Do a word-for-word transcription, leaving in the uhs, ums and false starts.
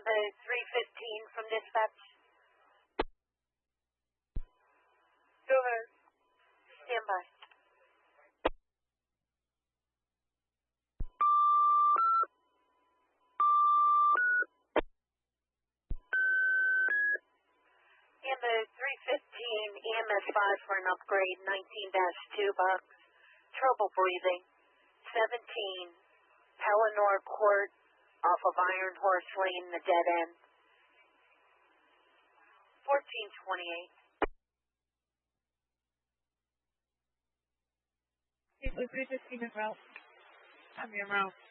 Ambo three fifteen from dispatch. Go ahead. Stand by. Ambo three fifteen, E M S five for an upgrade, nineteen dash two box. Trouble breathing. seventeen, Pellinor Court, off of Iron Horse Lane, the dead end. fourteen twenty-eight. Hey, three fifteen is route. I'm your route.